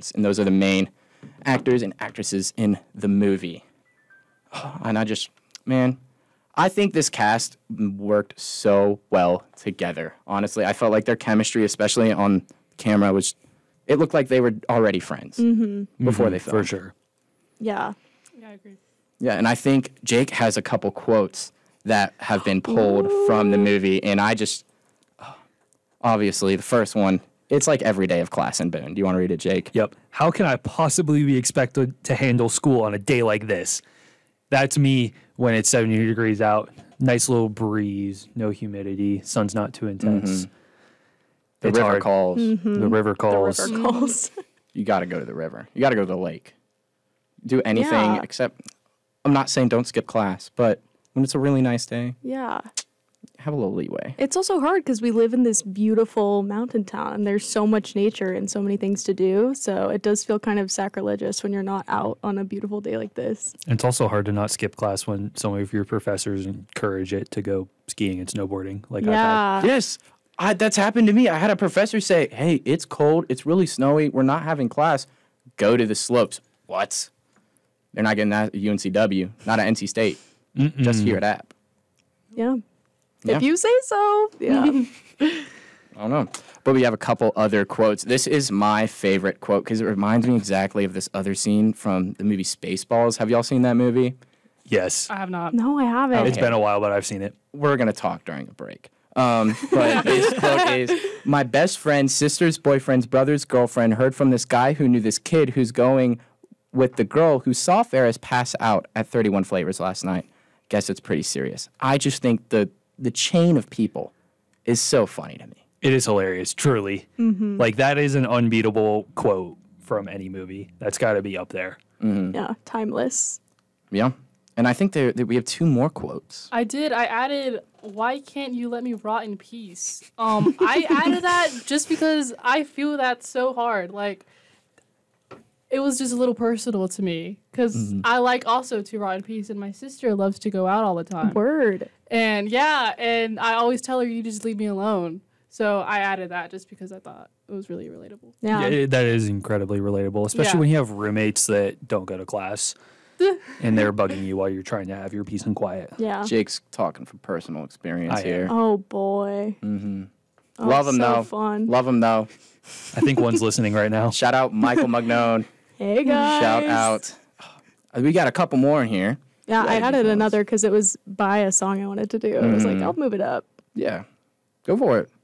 friends, and those are the main actors and actresses in the movie. And I think this cast worked so well together. Honestly, I felt like their chemistry, especially on camera, it looked like they were already friends before they filmed. For sure. Yeah. Yeah, I agree. Yeah, and I think Jake has a couple quotes that have been pulled from the movie, and obviously, the first one, it's like every day of class in Boone. Do you want to read it, Jake? Yep. How can I possibly be expected to handle school on a day like this? That's me when it's 70 degrees out. Nice little breeze, no humidity, sun's not too intense. The It's river hard. calls. The river calls. The river calls. You got to go to the river. You got to go to the lake. Do anything Yeah. except, I'm not saying don't skip class, but when it's a really nice day, Yeah. have a little leeway. It's also hard because we live in this beautiful mountain town and there's so much nature and so many things to do. So it does feel kind of sacrilegious when you're not out on a beautiful day like this. It's also hard to not skip class when some of your professors encourage it to go skiing and snowboarding. Like I've had. Yeah. Yes, that's happened to me. I had a professor say, hey, it's cold, it's really snowy, we're not having class. Go to the slopes. What? They're not getting that at UNCW, not at NC State, just here at App. Yeah. Yeah. If you say so. Yeah. I don't know. But we have a couple other quotes. This is my favorite quote because it reminds me exactly of this other scene from the movie Spaceballs. Have y'all seen that movie? Yes. I have not. No, I haven't. Okay. It's been a while, but I've seen it. We're going to talk during a break. But this quote is, my best friend's sister's boyfriend's brother's girlfriend heard from this guy who knew this kid who's going with the girl who saw Ferris pass out at 31 Flavors last night. Guess it's pretty serious. I just think the chain of people is so funny to me. It is hilarious, truly. Like, that is an unbeatable quote from any movie. That's got to be up there. Yeah. Timeless. Yeah. And I think that we have two more quotes. I did. I added, why can't you let me rot in peace? I added that just because I feel that so hard. Like, it was just a little personal to me because I like also to rot in peace, and my sister loves to go out all the time. Word. And and I always tell her, you just leave me alone. So I added that just because I thought it was really relatable. Yeah. That is incredibly relatable, especially Yeah. when you have roommates that don't go to class and they're bugging you while you're trying to have your peace and quiet. Yeah. Jake's talking from personal experience I am. here. Oh, boy. Oh, Love him, so though. fun. Love him, though. I think one's listening right now. Shout out Michael Magnone. Hey, guys. Shout out. We got a couple more in here. Yeah, I Yeah, added details. another because it was by a song I wanted to do. I was like, I'll move it up. Yeah. Go for it.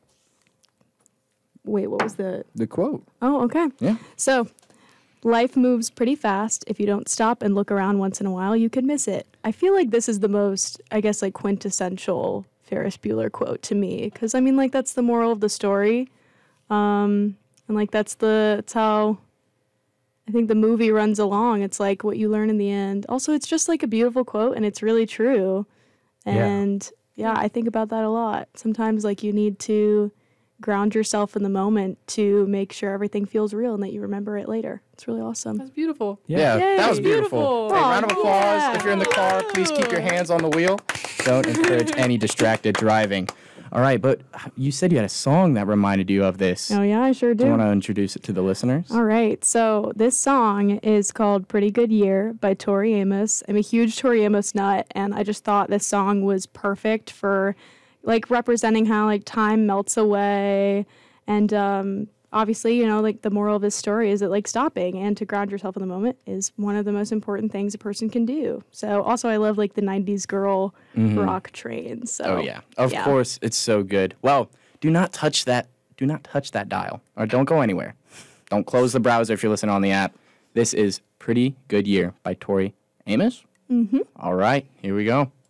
Wait, what was the... The quote. Oh, okay. Yeah. So, life moves pretty fast. If you don't stop and look around once in a while, you could miss it. I feel like this is the most, I guess, like quintessential Ferris Bueller quote to me. Because, I mean, like, that's the moral of the story. And, like, that's how I think the movie runs along. It's like what you learn in the end. Also, it's just like a beautiful quote, and it's really true. And, yeah, I think about that a lot. Sometimes, like, you need to ground yourself in the moment to make sure everything feels real and that you remember it later. It's really awesome. That's beautiful. Yeah, Yay. that was beautiful. Beautiful. Hey, round of applause. Yeah. If you're in the car, please keep your hands on the wheel. Don't encourage any distracted driving. All right, but you said you had a song that reminded you of this. Oh, yeah, I sure Do you do. want to introduce it to the listeners? All right, so this song is called Pretty Good Year by Tori Amos. I'm a huge Tori Amos nut, and I just thought this song was perfect for, like, representing how, like, time melts away. And obviously, you know, like, the moral of this story is that, like, stopping and to ground yourself in the moment is one of the most important things a person can do. So also I love, like, the 90s girl rock train. So Oh, yeah. Of course, it's so good. Well, do not touch that dial, or don't go anywhere. Don't close the browser if you're listening on the app. This is Pretty Good Year by Tori Amos. All right, here we go.